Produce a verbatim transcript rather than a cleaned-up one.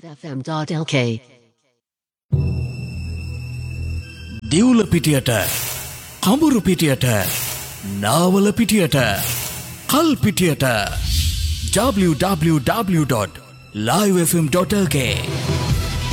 f m dot l k. දිවුල පිටියට කඹුරු පිටියට Nawala පිටියට කල් පිටියට w w w dot live f m dot l k